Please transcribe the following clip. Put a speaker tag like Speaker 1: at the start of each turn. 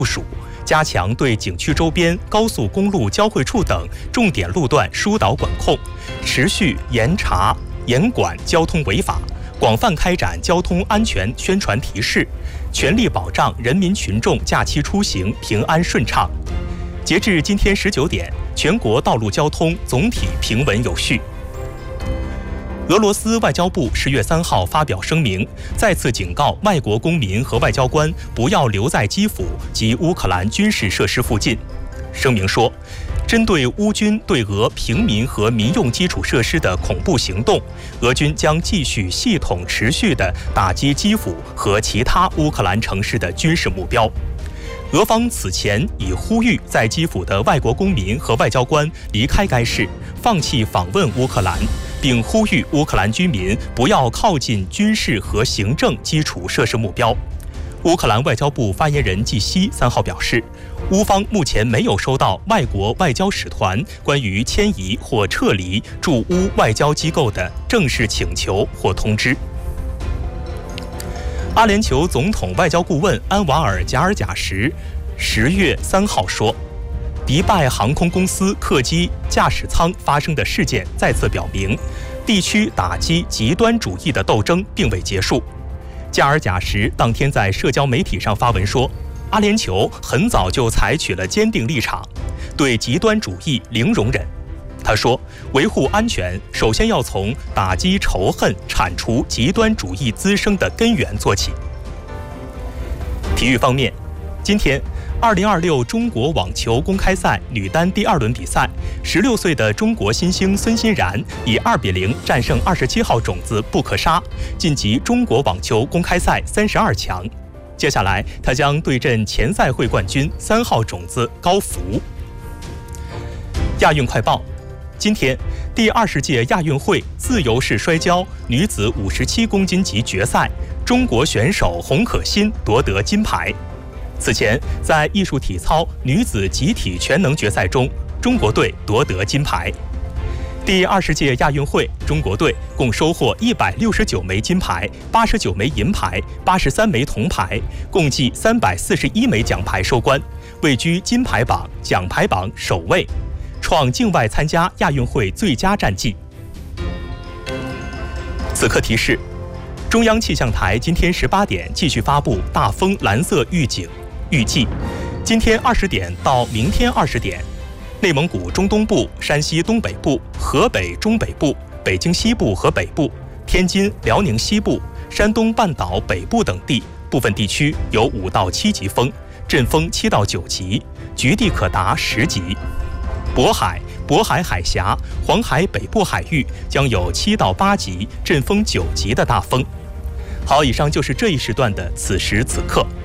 Speaker 1: 部署，加强对景区周边高速公路交汇处等重点路段疏导管控，持续严查严管交通违法，广泛开展交通安全宣传提示，全力保障人民群众假期出行平安顺畅。截至今天19点，全国道路交通总体平稳有序。俄罗斯外交部10月3号发表声明，再次警告外国公民和外交官不要留在基辅及乌克兰军事设施附近。声明说，针对乌军对俄平民和民用基础设施的恐怖行动，俄军将继续系统持续地打击基辅和其他乌克兰城市的军事目标。俄方此前已呼吁在基辅的外国公民和外交官离开该市，放弃访问乌克兰，并呼吁乌克兰居民不要靠近军事和行政基础设施目标。乌克兰外交部发言人季希3号表示，乌方目前没有收到外国外交使团关于迁移或撤离驻乌外交机构的正式请求或通知。阿联酋总统外交顾问安瓦尔·贾尔贾什10月3号说，迪拜航空公司客机驾驶舱发生的事件再次表明，地区打击极端主义的斗争并未结束。贾尔贾什当天在社交媒体上发文说，阿联酋很早就采取了坚定立场，对极端主义零容忍。他说，维护安全首先要从打击仇恨、铲除极端主义滋生的根源做起。体育方面，今天2026中国网球公开赛女单第2轮比赛，16岁的中国新星孙欣然以2比0战胜27号种子布克沙，晋级中国网球公开赛32强。接下来，她将对阵前赛会冠军3号种子高福。亚运快报。今天，第20届亚运会自由式摔跤女子57公斤级决赛，中国选手洪可欣夺得金牌。此前，在艺术体操女子集体全能决赛中，中国队夺得金牌。第20届亚运会，中国队共收获169枚金牌、89枚银牌、83枚铜牌，共计341枚奖牌收官，位居金牌榜、奖牌榜首位，创境外参加亚运会最佳战绩。此刻提示：中央气象台今天18点继续发布大风蓝色预警，预计今天20点到明天20点，内蒙古中东部、山西东北部、河北中北部、北京西部和北部、天津、辽宁西部、山东半岛北部等地部分地区有5到7级风，阵风7到9级，局地可达10级。渤海海峡、黄海北部海域将有7到8级、阵风9级的大风。好，以上就是这一时段的此时此刻。